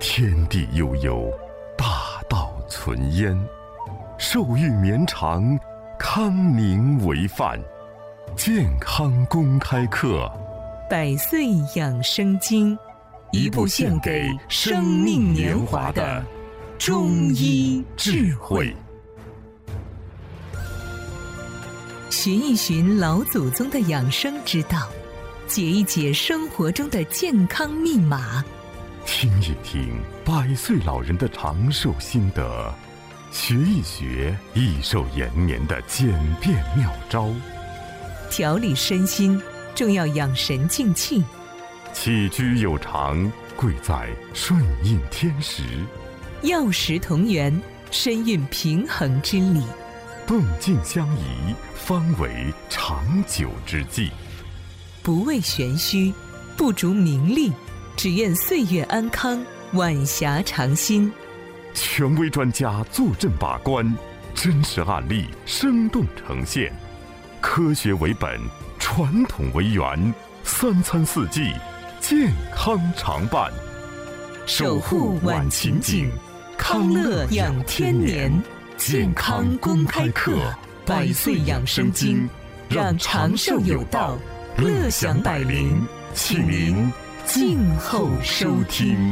天地悠悠，大道存焉。寿欲绵长，康宁为范。健康公开课， 100岁养生经，一部献给生命年华的中医智慧。寻一寻老祖宗的养生之道，解一解生活中的健康密码， 听一听100岁老人的长寿心得，学一学益寿延年的简便妙招。 调理身心，重要养神静气。 起居有常，贵在顺应天时。 药食同源，身运平衡之理。 动静相宜，方为长久之计。 不为玄虚，不逐名利，只愿岁月安康，晚霞长新。 权威专家坐镇把关，真实案例生动呈现，科学为本，传统为源，3餐4季，健康常伴。 守护晚晴景，康乐养天年。健康公开课，100岁养生经，让长寿有道，乐享百龄，请您静候收听。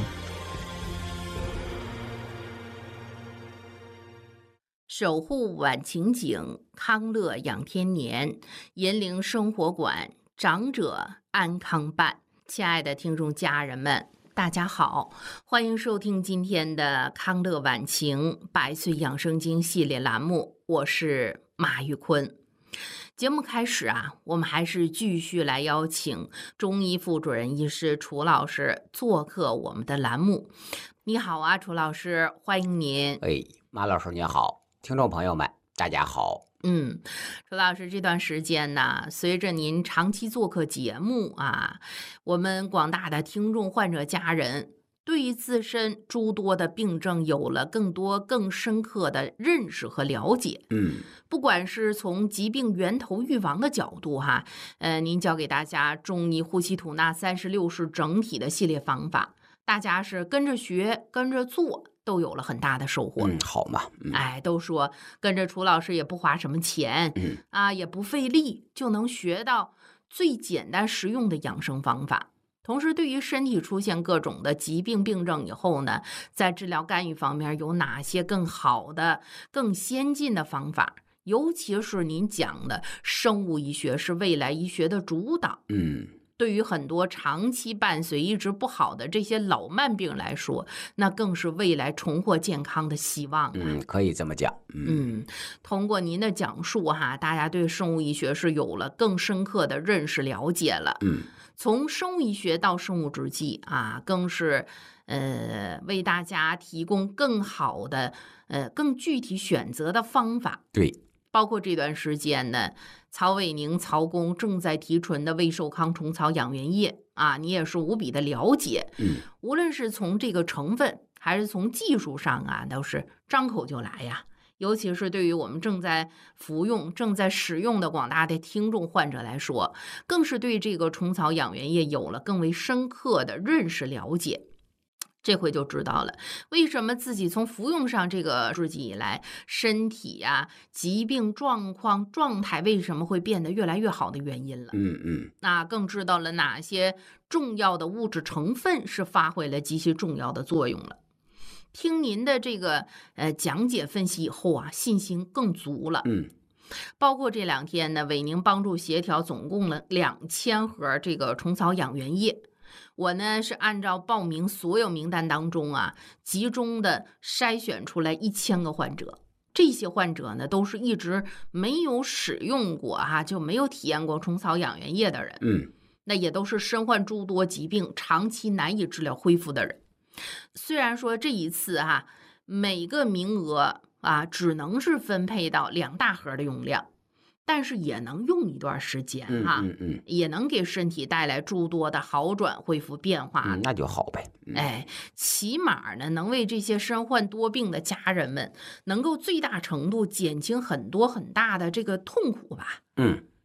守护晚晴景，康乐养天年，银铃生活馆，长者安康伴。亲爱的听众家人们，大家好，欢迎收听今天的康乐晚晴100岁养生经系列栏目，我是马玉坤。节目开始我们还是继续来邀请中医副主任医师楚老师做客我们的栏目。你好楚老师，欢迎您。 马老师您好，听众朋友们大家好。 楚老师，这段时间呢，随着您长期做客节目我们广大的听众患者家人对于自身诸多的病症有了更多更深刻的认识和了解。不管是从疾病源头预防的角度您教给大家中医呼吸吐纳36式整体的系列方法，大家是跟着学跟着做，都有了很大的收获。 好嘛。 都说跟着楚老师也不花什么钱，也不费力，就能学到最简单实用的养生方法。同时，对于身体出现各种的疾病病症以后呢，在治疗干预方面有哪些更好的、更先进的方法？尤其是您讲的生物医学是未来医学的主导。对于很多长期伴随一直不好的这些老慢病来说，那更是未来重获健康的希望。 可以这么讲。 通过您的讲述大家对生物医学是有了更深刻的认识了解了。从生物医学到生物制剂更是为大家提供更好的更具体选择的方法。 对， 包括这段时间呢，曹伟宁曹公正在提纯的胃寿康虫草养元液你也是无比的了解。无论是从这个成分还是从技术上都是张口就来呀。尤其是对于我们正在服用正在使用的广大的听众患者来说，更是对这个虫草养元液有了更为深刻的认识了解。这回就知道了为什么自己从服用上这个制剂以来，身体疾病状况状态为什么会变得越来越好的原因了。那更知道了哪些重要的物质成分是发挥了极其重要的作用了。听您的这个讲解分析以后信心更足了。包括这2天呢，伟宁帮助协调总共了2000盒这个虫草养元液。我呢是按照报名所有名单当中集中的筛选出来1000个患者。这些患者呢都是一直没有使用过就没有体验过虫草养元液的人。那也都是身患诸多疾病长期难以治疗恢复的人。虽然说这一次每个名额只能是分配到2大盒的用量，但是也能用一段时间也能给身体带来诸多的好转恢复变化。 那就好呗。 起码呢能为这些身患多病的家人们能够最大程度减轻很多很大的这个痛苦吧。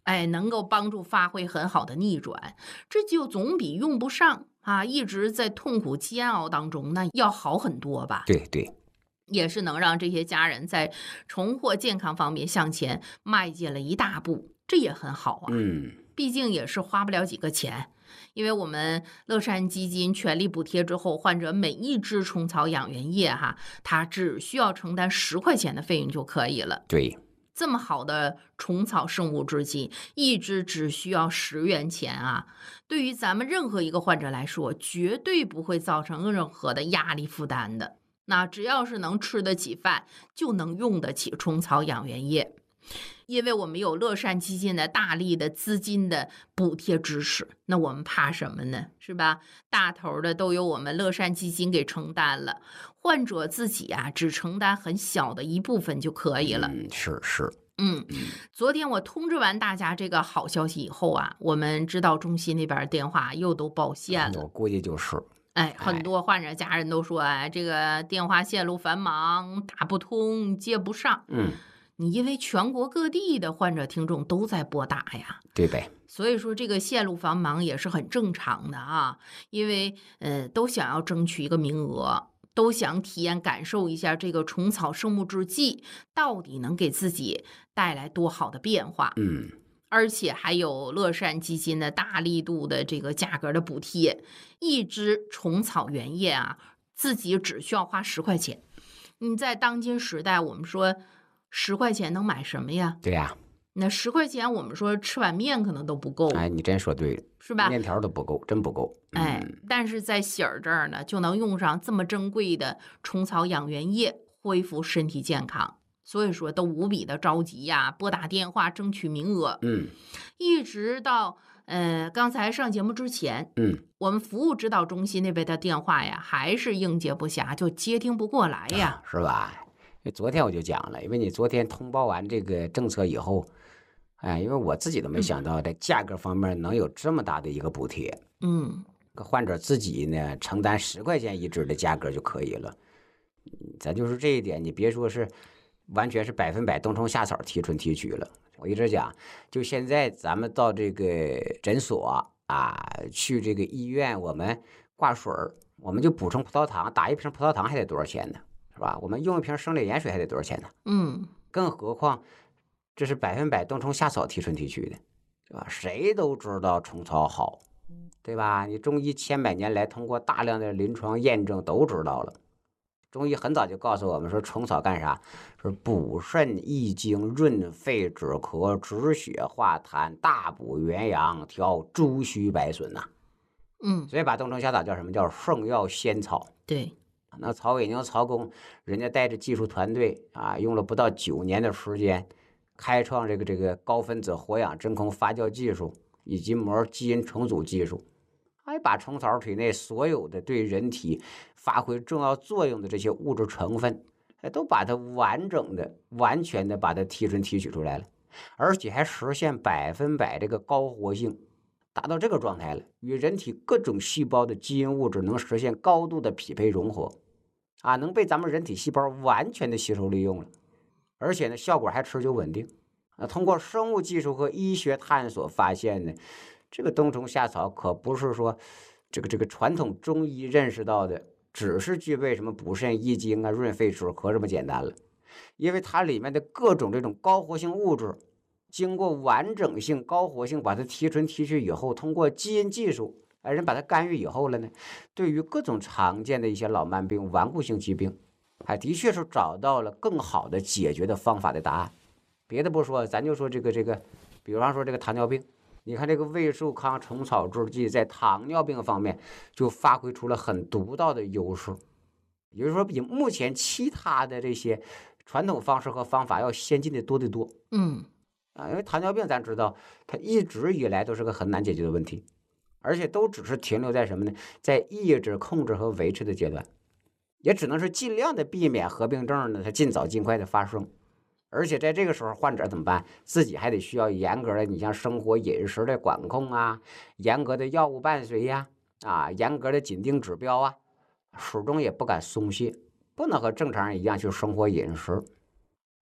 能够帮助发挥很好的逆转，这就总比用不上啊，一直在痛苦煎熬当中那要好很多吧？ 对对， 也是能让这些家人在重获健康方面向前迈进了一大步，这也很好啊。毕竟也是花不了几个钱。因为我们乐善基金全力补贴之后，患者每一支虫草养源液他只需要承担10块钱的费用就可以了。 对， 这么好的虫草生物制剂，一支只需要10元钱啊！对于咱们任何一个患者来说，绝对不会造成任何的压力负担的。那只要是能吃得起饭，就能用得起虫草养源液。因为我们有乐善基金的大力的资金的补贴支持，那我们怕什么呢？是吧？大头的都由我们乐善基金给承担了，患者自己只承担很小的一部分就可以了。 是。 昨天我通知完大家这个好消息以后我们指导中心那边电话又都报线了。 我估计就是。 很多患者家人都说这个电话线路繁忙，打不通，接不上。你因为全国各地的患者听众都在拨打呀， 对呗？ 所以说这个线路繁忙也是很正常的啊，因为都想要争取一个名额，都想体验感受一下这个虫草生物制剂到底能给自己带来多好的变化。而且还有乐善基金的大力度的这个价格的补贴，一支虫草原液自己只需要花10块钱。你在当今时代，我们说10块钱能买什么呀？ 对呀， 那10块钱我们说吃碗面可能都不够。 你真说对了， 是吧？ 面条都不够，真不够。 但是在喜儿这儿呢，就能用上这么珍贵的虫草养源液，恢复身体健康。所以说都无比的着急拨打电话争取名额。一直到刚才上节目之前，我们服务指导中心那边的电话还是应接不暇，就接听不过来呀， 是吧？昨天我就讲了，因为你昨天通报完这个政策以后，因为我自己都没想到在价格方面能有这么大的一个补贴。患者自己呢承担10块钱一支的价格就可以了。咱就是这一点，你别说是完全是100%冬虫夏草提纯提取了。我一直讲，就现在咱们到这个诊所去这个医院，我们挂水我们就补充葡萄糖，打一瓶葡萄糖还得多少钱呢？是吧？我们用一瓶生理盐水还得多少钱呢？更何况这是100%冬虫夏草提纯提取的，是吧？谁都知道虫草好，对吧？你中医千百年来通过大量的临床验证都知道了。中医很早就告诉我们说，虫草干啥？是补肾益精、润肺止咳、止血化痰、大补元阳、调诸虚百损呐。所以把冬虫夏草叫什么？叫圣药仙草。 对， 那曹伟宁曹公，人家带着技术团队用了不到9年的时间，开创这个高分子活氧真空发酵技术以及膜基因重组技术。还把虫草体内所有的对人体发挥重要作用的这些物质成分，都把它完整的、完全的把它提纯提取出来了，而且还实现100%这个高活性，达到这个状态了，与人体各种细胞的基因物质能实现高度的匹配融合，能被咱们人体细胞完全的吸收利用了，而且呢，效果还持久稳定。通过生物技术和医学探索发现呢，这个冬虫夏草可不是说这个传统中医认识到的只是具备什么补肾益精润肺止咳这么简单了，因为它里面的各种这种高活性物质经过完整性高活性把它提纯提取以后，通过基因技术人把它干预以后了呢，对于各种常见的一些老慢病顽固性疾病还的确是找到了更好的解决的方法的答案。别的不说，咱就说这个比方说这个糖尿病，你看这个魏寿康虫草制剂在糖尿病方面就发挥出了很独到的优势，也就是说比目前其他的这些传统方式和方法要先进的多得多。因为糖尿病咱知道它一直以来都是个很难解决的问题，而且都只是停留在什么呢？在抑制、控制和维持的阶段，也只能是尽量的避免合并症呢它尽早尽快的发生。而且在这个时候，患者怎么办？自己还得需要严格的，你像生活饮食的管控严格的药物伴随严格的紧盯指标始终也不敢松懈，不能和正常人一样去生活饮食。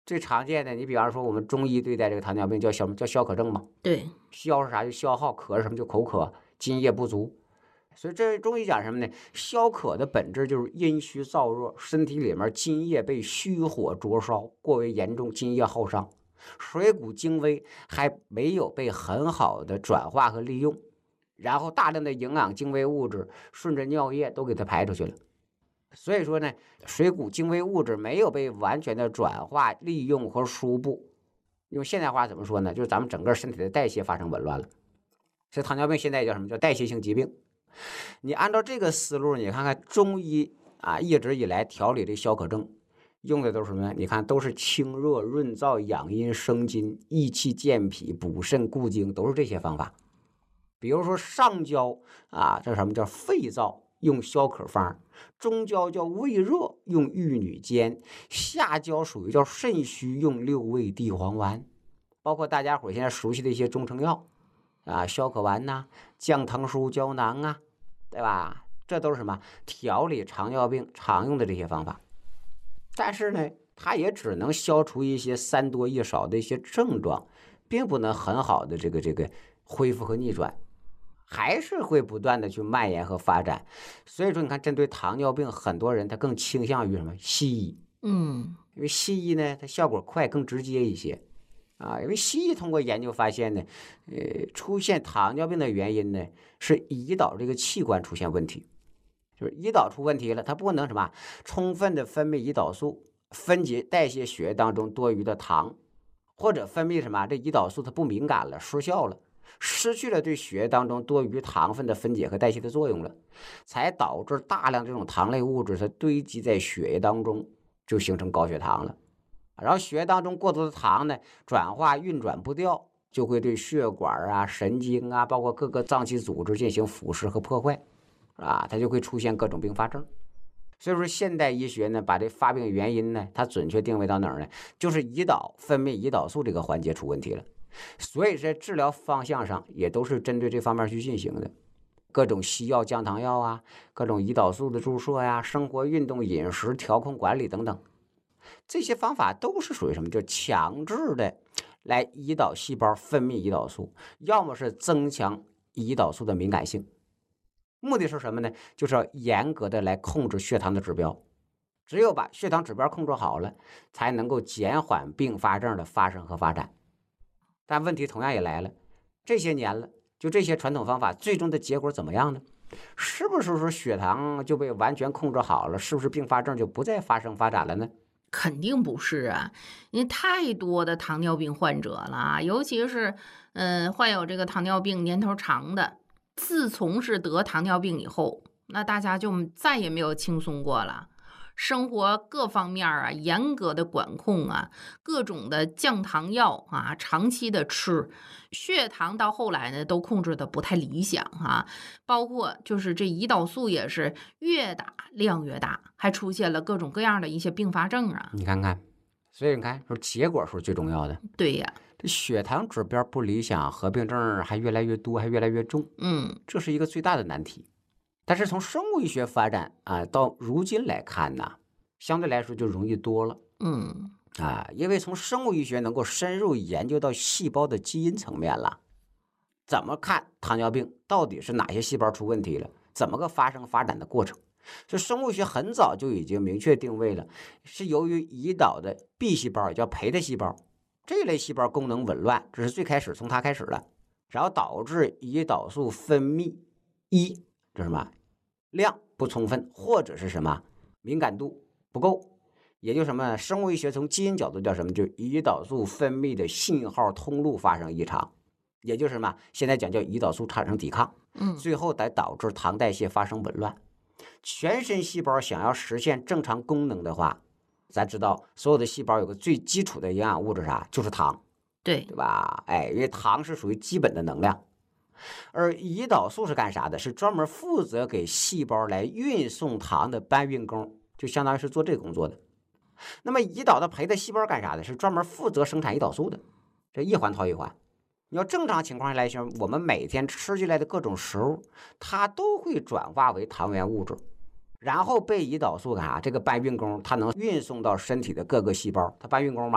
最常见的，你比方说我们中医对待这个糖尿病叫消渴症嘛。 对， 消是啥？就消耗，渴是什么？就口渴，津液不足。所以这中医讲什么呢？消渴的本质就是阴虚燥热，身体里面津液被虚火灼烧，过为严重，津液耗伤，水谷精微还没有被很好的转化和利用，然后大量的营养精微物质顺着尿液都给它排出去了。所以说呢，水谷精微物质没有被完全的转化、利用和输布，用现代话怎么说呢？就是咱们整个身体的代谢发生紊乱了。所以糖尿病现在叫什么？叫代谢性疾病。你按照这个思路，你看看中医啊，一直以来调理这消渴症用的都是什么呢？你看都是清热润燥、养阴生津、益气健脾、补肾固精，都是这些方法。比如说上焦啊，这什么叫肺燥，用消渴方；中焦叫胃热，用玉女煎；下焦属于叫肾虚，用六味地黄丸。包括大家伙现在熟悉的一些中成药啊，消渴丸呐、降糖舒胶囊啊，对吧？这都是什么调理糖尿病常用的这些方法。但是呢，它也只能消除一些三多一少的一些症状，并不能很好的这个恢复和逆转，还是会不断的去蔓延和发展。所以说，你看，针对糖尿病，很多人他更倾向于什么？西医。因为西医呢，它效果快，更直接一些。因为西医通过研究发现呢，出现糖尿病的原因呢是胰岛这个器官出现问题，就是胰岛出问题了，它不能什么充分的分泌胰岛素，分解代谢血液当中多余的糖，或者分泌什么这胰岛素它不敏感了，失效了，失去了对血液当中多余糖分的分解和代谢的作用了，才导致大量这种糖类物质它堆积在血液当中，就形成高血糖了。然后血液当中过多的糖呢，转化运转不掉，就会对血管啊、神经啊，包括各个脏器组织进行腐蚀和破坏，它就会出现各种并发症。所以说，现代医学呢，把这发病原因呢，它准确定位到哪儿呢？就是胰岛分泌胰岛素这个环节出问题了。所以在治疗方向上也都是针对这方面去进行的，各种西药、降糖药啊，各种胰岛素的注射呀、生活运动、饮食调控管理等等。这些方法都是属于什么？就强制的来胰岛细胞分泌胰岛素，要么是增强胰岛素的敏感性。目的是什么呢？就是要严格的来控制血糖的指标。只有把血糖指标控制好了，才能够减缓并发症的发生和发展。但问题同样也来了，这些年了，就这些传统方法最终的结果怎么样呢？是不是说血糖就被完全控制好了？是不是并发症就不再发生发展了呢？ 肯定不是啊，因为太多的糖尿病患者了，尤其是患有这个糖尿病年头长的，自从是得糖尿病以后，那大家就再也没有轻松过了。生活各方面啊，严格的管控啊，各种的降糖药啊，长期的吃，血糖到后来呢都控制的不太理想啊，包括就是这胰岛素也是越打量越大，还出现了各种各样的一些并发症啊。 你看看，所以你看说结果是最重要的。 对呀， 这血糖指标不理想，合并症还越来越多，还越来越重。这是一个最大的难题。但是从生物医学发展到如今来看呢，相对来说就容易多了。因为从生物医学能够深入研究到细胞的基因层面了，怎么看糖尿病到底是哪些细胞出问题了，怎么个发生发展的过程。所以生物学很早就已经明确定位了，是由于胰岛的 B 细胞，也叫培的细胞，这类细胞功能紊乱，这是最开始从它开始的，然后导致胰岛素分泌这是什么量不充分，或者是什么敏感度不够，也就什么生物医学从基因角度叫什么，就胰岛素分泌的信号通路发生异常，也就是什么现在讲叫胰岛素产生抵抗，最后得导致糖代谢发生紊乱。全身细胞想要实现正常功能的话，咱知道所有的细胞有个最基础的营养物质啥，就是糖，对吧？因为糖是属于基本的能量。而胰岛素是干啥的？是专门负责给细胞来运送糖的搬运工，就相当于是做这个工作的。那么胰岛的培的细胞干啥的？是专门负责生产胰岛素的，这一环套一环。你要正常情况下来说，我们每天吃进来的各种食物，它都会转化为糖原物质，然后被胰岛素干啥？这个搬运工它能运送到身体的各个细胞，它搬运工嘛，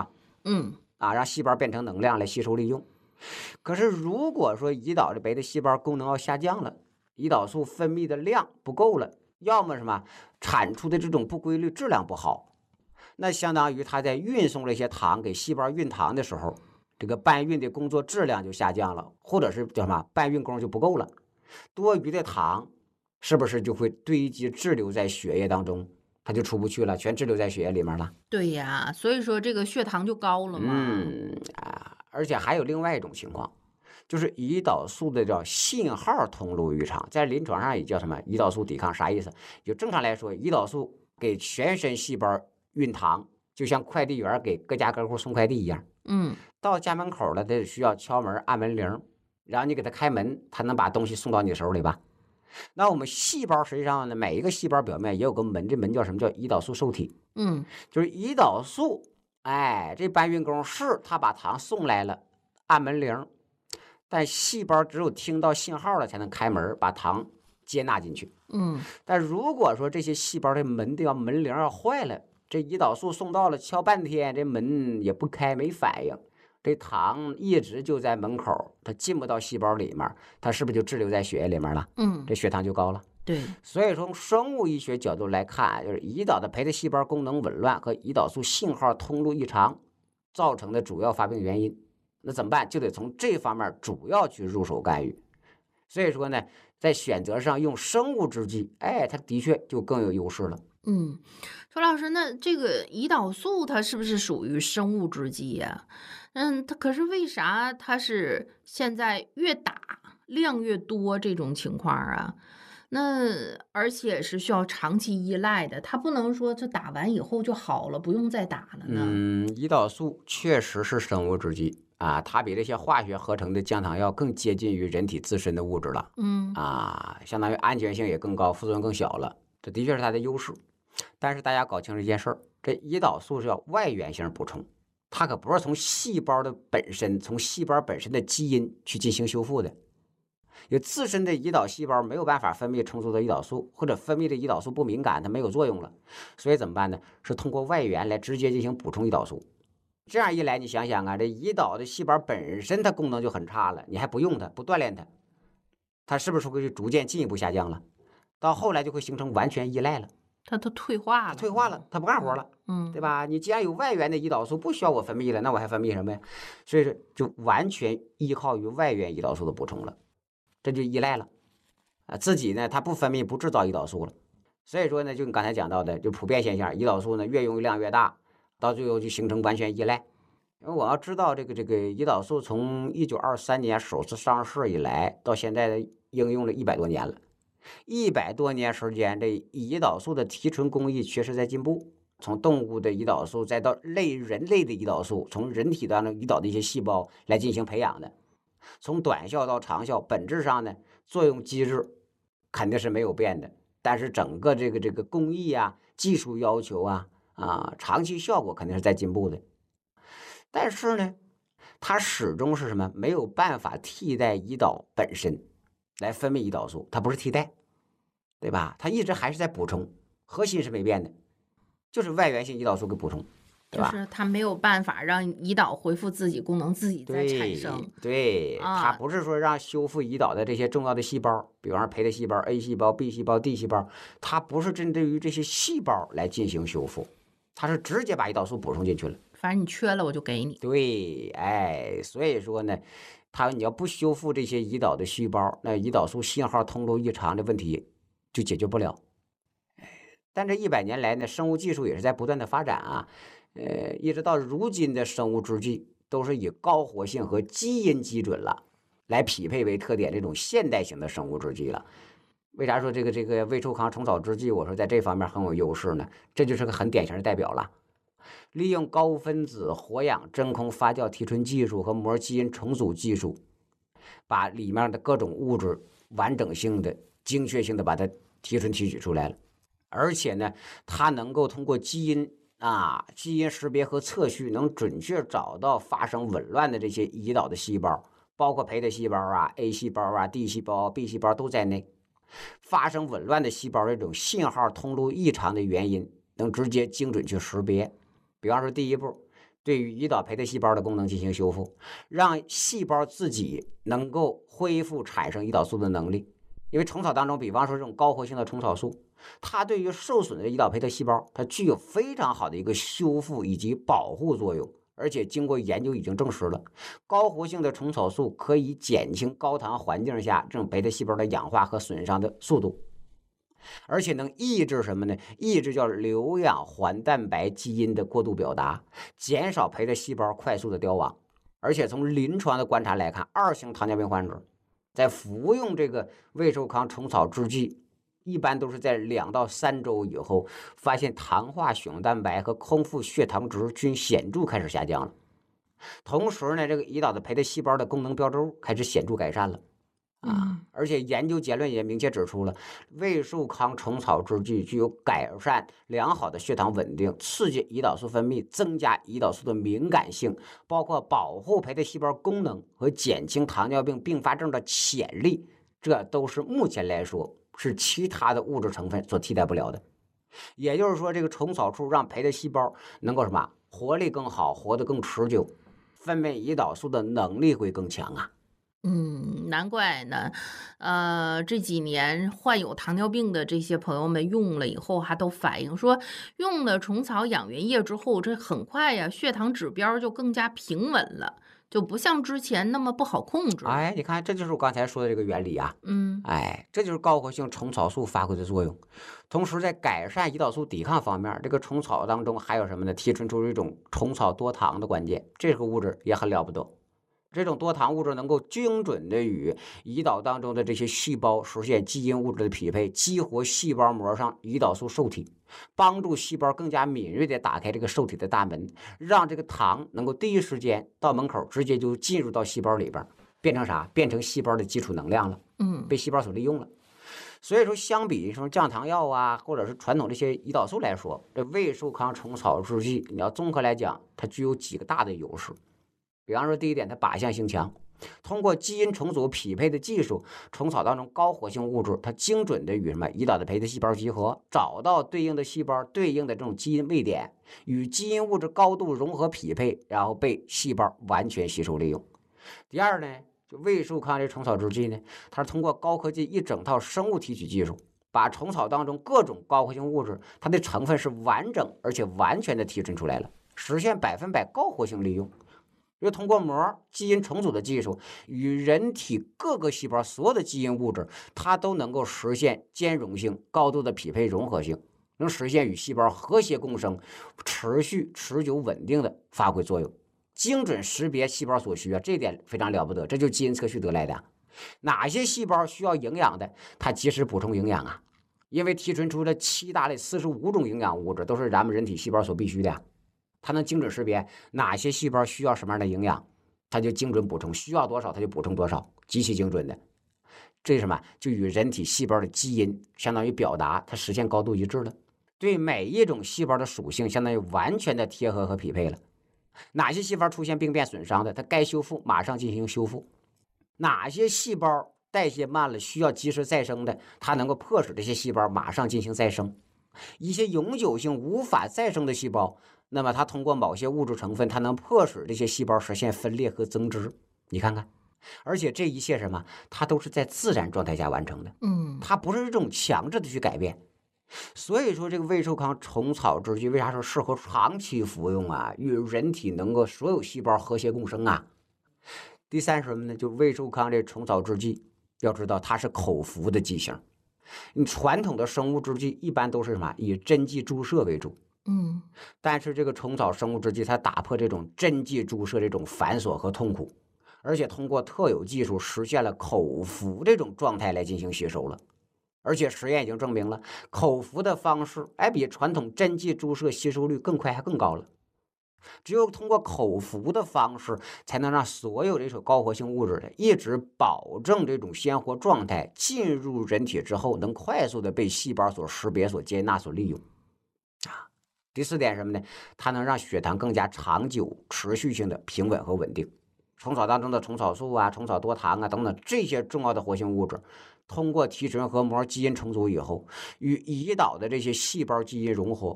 让细胞变成能量来吸收利用。可是如果说胰岛的贝塔细胞功能要下降了，胰岛素分泌的量不够了，要么什么产出的这种不规律，质量不好，那相当于它在运送这些糖给细胞运糖的时候，这个搬运的工作质量就下降了，或者是叫什么搬运工就不够了，多余的糖是不是就会堆积滞留在血液当中，它就出不去了，全滞留在血液里面了。 对呀，所以说这个血糖就高了嘛。 而且还有另外一种情况，就是胰岛素的叫信号通路异常，在临床上也叫什么胰岛素抵抗，啥意思？就正常来说，胰岛素给全身细胞运糖，就像快递员给各家各户送快递一样。到家门口了，得需要敲门按门铃，然后你给他开门，他能把东西送到你手里吧？那我们细胞实际上呢，每一个细胞表面也有个门，这门叫什么？叫胰岛素受体。就是胰岛素，这搬运工是他把糖送来了，按门铃，但细胞只有听到信号了才能开门把糖接纳进去。但如果说这些细胞的门铃要坏了，这胰岛素送到了，敲半天这门也不开，没反应，这糖一直就在门口，它进不到细胞里面，它是不是就滞留在血液里面了？这血糖就高了。 对， 所以从生物医学角度来看，就是胰岛的培的细胞功能紊乱和胰岛素信号通路异常造成的主要发病原因。那怎么办？就得从这方面主要去入手干预。所以说呢，在选择上用生物制剂，它的确就更有优势了。 涂老师，那这个胰岛素它是不是属于生物制剂呀？它可是为啥它是现在越打量越多这种情况啊？那而且是需要长期依赖的，它不能说这打完以后就好了，不用再打了呢？ 胰岛素确实是生物制剂它比这些化学合成的降糖药更接近于人体自身的物质了。相当于安全性也更高，副作用更小了，这的确是它的优势。但是大家搞清楚一件事儿，这胰岛素是要外源性补充，它可不是从细胞的本身，从细胞本身的基因去进行修复的。有自身的胰岛细胞没有办法分泌充足的胰岛素，或者分泌的胰岛素不敏感，它没有作用了，所以怎么办呢？是通过外源来直接进行补充胰岛素。这样一来，你想想这胰岛的细胞本身它功能就很差了，你还不用它，不锻炼它，它是不是会逐渐进一步下降了？到后来就会形成完全依赖了， 它都退化了， 它不干活了，对吧？你既然有外源的胰岛素，不需要我分泌了，那我还分泌什么呀？所以说就完全依靠于外源胰岛素的补充了，这就依赖了自己呢它不分泌不制造胰岛素了。所以说呢，就你刚才讲到的，就普遍现象，胰岛素呢越用量越大，到最后就形成完全依赖。因为我要知道这个胰岛素从1923年首次上市以来到现在的应用了100多年了，100多年时间，这胰岛素的提纯工艺确实在进步。从动物的胰岛素再到人类的胰岛素，从人体当中胰岛的一些细胞来进行培养的，从短效到长效，本质上呢作用机制肯定是没有变的，但是整个这个工艺技术要求长期效果肯定是在进步的。但是呢，它始终是什么？没有办法替代胰岛本身来分泌胰岛素，它不是替代，对吧？它一直还是在补充，核心是没变的，就是外源性胰岛素给补充，对吧？ 就是它没有办法让胰岛恢复自己功能，自己再产生。 对，它不是说让修复胰岛的这些重要的细胞，比方说培的细胞、A 细胞、B 细胞、D 细胞，它不是针对于这些细胞来进行修复，它是直接把胰岛素补充进去了。 反正你缺了我就给你。 对，所以说呢，你要不修复这些胰岛的细胞，那胰岛素信号通路异常的问题就解决不了。但这100年来呢，生物技术也是在不断的发展一直到如今的生物制剂都是以高活性和基因基准了来匹配为特点这种现代型的生物制剂了。为啥说这个胃臭糠虫草制剂我说在这方面很有优势呢？这就是个很典型的代表了。利用高分子活氧真空发酵提纯技术和膜基因重组技术，把里面的各种物质完整性的、精确性的把它提纯提取出来了。而且呢，它能够通过基因识别和测序，能准确找到发生紊乱的这些胰岛的细胞，包括培的细胞A 细胞D 细胞、B 细胞都在内。发生紊乱的细胞这种信号通路异常的原因，能直接精准去识别。比方说第一步， 对于胰岛培的细胞的功能进行修复，让细胞自己能够恢复产生胰岛素的能力。因为虫草当中，比方说这种高活性的虫草素，它对于受损的胰岛培的细胞，它具有非常好的一个修复以及保护作用。而且经过研究已经证实了，高活性的虫草素可以减轻高糖环境下这种培的细胞的氧化和损伤的速度，而且能抑制什么呢？抑制叫硫氧环蛋白基因的过度表达，减少培的细胞快速的凋亡。而且从临床的观察来看，2型糖尿病患者在服用这个胃寿康虫草制剂，一般都是在2到3周以后，发现糖化血红蛋白和空腹血糖值均显著开始下降了。同时呢，这个胰岛的培的细胞的功能标轴开始显著改善了。而且研究结论也明确指出了，胃寿康虫草制剂具有改善良好的血糖稳定、刺激胰岛素分泌、增加胰岛素的敏感性，包括保护培的细胞功能和减轻糖尿病并发症的潜力，这都是目前来说是其他的物质成分所替代不了的。也就是说，这个虫草素让培的细胞能够什么活力更好，活得更持久，分泌胰岛素的能力会更强啊。 难怪呢，这几年患有糖尿病的这些朋友们用了以后，还都反映说，用了虫草养元液之后，这很快呀，血糖指标就更加平稳了，就不像之前那么不好控制。 哎，你看，这就是我刚才说的这个原理啊。这就是高活性虫草素发挥的作用。同时，在改善胰岛素抵抗方面，这个虫草当中还有什么呢？提纯出一种虫草多糖的关键，这个物质也很了不得。这种多糖物质能够精准的与胰岛当中的这些细胞实现基因物质的匹配，激活细胞膜上胰岛素受体，帮助细胞更加敏锐地打开这个受体的大门，让这个糖能够第一时间到门口，直接就进入到细胞里边，变成啥？变成细胞的基础能量了，被细胞所利用了。所以说，相比什么降糖药啊，或者是传统这些胰岛素来说，这胃寿康虫草制剂，你要综合来讲，它具有几个大的优势。比方说，第一点，它靶向性强，通过基因重组匹配的技术，虫草当中高活性物质，它精准的与什么胰岛的培的细胞集合，找到对应的细胞对应的这种基因位点，与基因物质高度融合匹配，然后被细胞完全吸收利用。第二呢，就胃寿康这虫草制剂呢，它是通过高科技一整套生物提取技术，把虫草当中各种高活性物质，它的成分是完整而且完全的提纯出来了，实现100%高活性利用。又通过膜基因重组的技术，与人体各个细胞所有的基因物质，它都能够实现兼容性、高度的匹配融合性，能实现与细胞和谐共生、持续持久稳定的发挥作用，精准识别细胞所需啊，这点非常了不得，这就是基因测序得来的。哪些细胞需要营养的，它及时补充营养啊，因为提纯出了7大类45种营养物质，都是咱们人体细胞所必须的呀。它能精准识别哪些细胞需要什么样的营养，它就精准补充，需要多少它就补充多少，极其精准的。这是什么？就与人体细胞的基因相当于表达，它实现高度一致了。对每一种细胞的属性相当于完全的贴合和匹配了。哪些细胞出现病变损伤的，它该修复马上进行修复；哪些细胞代谢慢了需要及时再生的，它能够迫使这些细胞马上进行再生。一些永久性无法再生的细胞，那么它通过某些物质成分，它能迫使这些细胞实现分裂和增殖。你看看，而且这一切什么，它都是在自然状态下完成的。它不是这种强制的去改变。所以说，这个胃寿康虫草制剂为啥说适合长期服用啊？与人体能够所有细胞和谐共生啊。第三什么呢？就胃寿康这虫草制剂，要知道它是口服的剂型。你传统的生物制剂一般都是什么？以针剂注射为主。但是这个虫草生物制剂，它打破这种针剂注射这种繁琐和痛苦，而且通过特有技术实现了口服这种状态来进行吸收了。而且实验已经证明了，口服的方式比传统针剂注射吸收率更快还更高了。只有通过口服的方式，才能让所有这种高活性物质的一直保证这种鲜活状态，进入人体之后，能快速的被细胞所识别、所接纳、所利用。第四点什么呢？它能让血糖更加长久、持续性的平稳和稳定。虫草当中的虫草素啊、虫草多糖啊等等这些重要的活性物质，通过提纯核膜基因重组以后，与胰岛的这些细胞基因融合，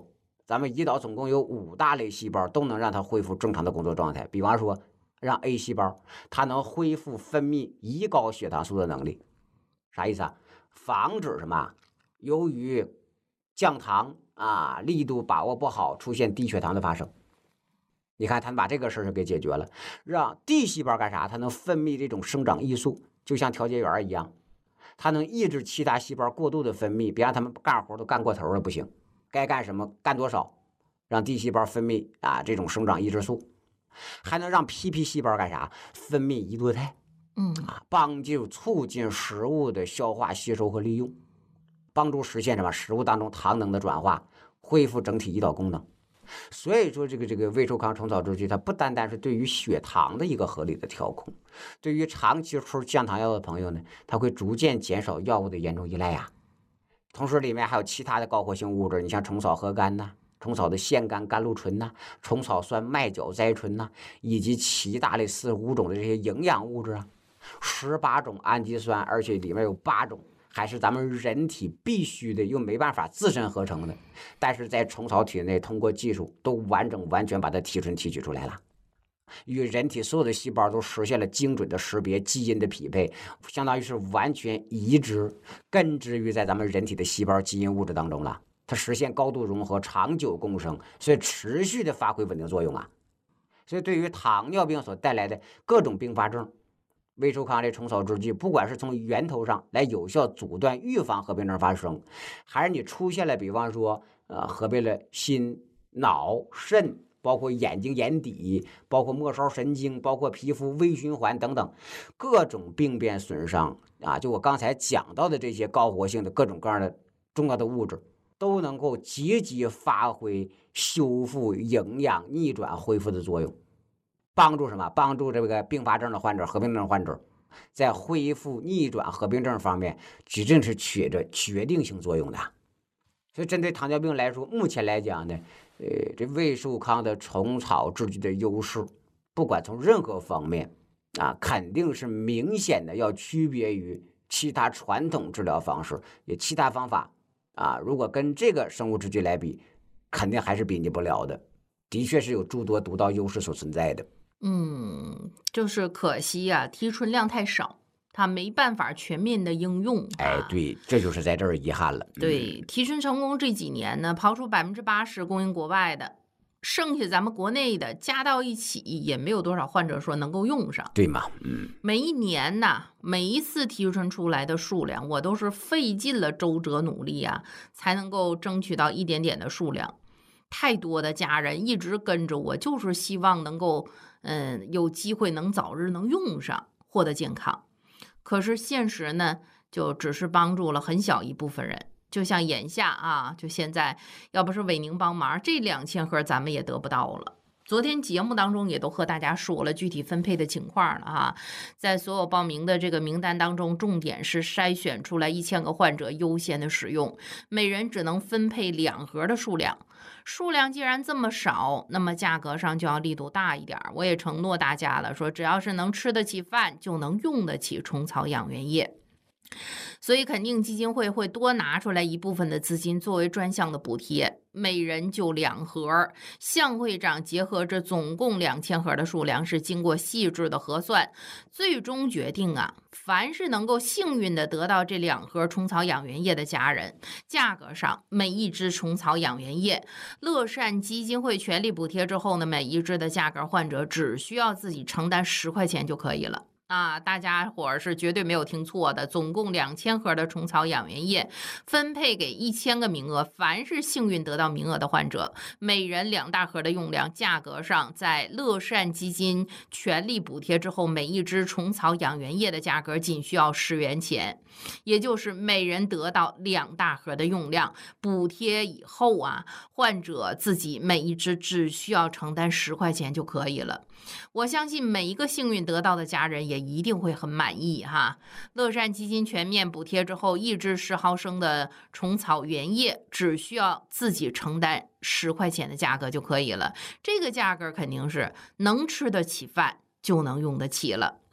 咱们胰岛总共有5大类细胞都能让它恢复正常的工作状态。比方说，让 A 细胞，它能恢复分泌胰高血糖素的能力，啥意思啊？防止什么？由于降糖力度把握不好，出现低血糖的发生。你看，它把这个事儿给解决了。让 D 细胞干啥？它能分泌这种生长激素，就像调节员一样，它能抑制其他细胞过度的分泌，别让他们干活都干过头了，不行。该干什么干多少，让 D 细胞分泌这种生长抑制素，还能让 PP 细胞干啥？分泌胰多肽，帮助促进食物的消化吸收和利用，帮助实现什么？食物当中糖能的转化，恢复整体胰岛功能。所以说这个胃寿康虫草制剂，它不单单是对于血糖的一个合理的调控，对于长期吃降糖药的朋友呢，它会逐渐减少药物的严重依赖呀。同时里面还有其他的高活性物质，你像虫草核苷呐、虫草的腺苷甘露醇呐、虫草酸麦角甾醇呐，以及其他类45种的这些营养物质18种氨基酸，而且里面有8种还是咱们人体必须的，又没办法自身合成的，但是在虫草体内通过技术都完全把它提纯提取出来了。与人体所有的细胞都实现了精准的识别，基因的匹配，相当于是完全移植根植于在咱们人体的细胞基因物质当中了。它实现高度融合，长久共生，所以持续的发挥稳定作用啊。所以对于糖尿病所带来的各种并发症，胃寿康这虫草制剂，不管是从源头上来有效阻断预防合并症发生，还是你出现了比方说合并了心、脑、肾，包括眼睛眼底，包括末梢神经，包括皮肤微循环等等各种病变损伤就我刚才讲到的这些高活性的各种各样的重要的物质，都能够积极发挥修复、营养、逆转、恢复的作用，帮助什么？帮助这个并发症的患者、合并症患者在恢复、逆转合并症方面，指定是起着决定性作用的。所以针对糖尿病来说，目前来讲呢，这胃寿康的虫草制剂的优势，不管从任何方面肯定是明显的要区别于其他传统治疗方式，也其他方法如果跟这个生物制剂来比，肯定还是比拟不了的，的确是有诸多独到优势所存在的。 就是可惜提纯量太少，它没办法全面的应用。 对，这就是在这儿遗憾了。 对，提纯成功这几年呢，刨出80%供应国外的，剩下咱们国内的加到一起，也没有多少患者说能够用上， 对吗？ 每一年每一次提纯出来的数量，我都是费尽了周折努力才能够争取到一点点的数量。太多的家人一直跟着我，就是希望能够有机会能早日能用上，获得健康。可是现实呢，就只是帮助了很小一部分人。就像眼下就现在，要不是伟宁帮忙，这2000盒咱们也得不到了。昨天节目当中也都和大家说了具体分配的情况了在所有报名的这个名单当中，重点是筛选出来1000个患者优先的使用，每人只能分配2盒的数量。数量既然这么少，那么价格上就要力度大一点。我也承诺大家了，说只要是能吃得起饭，就能用得起虫草养元液。所以肯定基金会会多拿出来一部分的资金作为专项的补贴，每人就2盒。向会长结合这总共2000盒的数量，是经过细致的核算，最终决定凡是能够幸运的得到这2盒虫草养元液的家人，价格上每一支虫草养元液，乐善基金会全力补贴之后呢，每一支的价格患者只需要自己承担10块钱就可以了。大家伙是绝对没有听错的，总共2000盒的虫草养元液分配给1000个名额，凡是幸运得到名额的患者，每人2大盒的用量，价格上在乐善基金全力补贴之后，每一支虫草养元液的价格仅需要10元钱，也就是每人得到2大盒的用量，补贴以后患者自己每一支只需要承担10块钱就可以了。我相信每一个幸运得到的家人也一定会很满意乐善基金全面补贴之后，1支10毫升的虫草原液只需要自己承担10块钱的价格就可以了。这个价格肯定是能吃得起饭就能用得起了。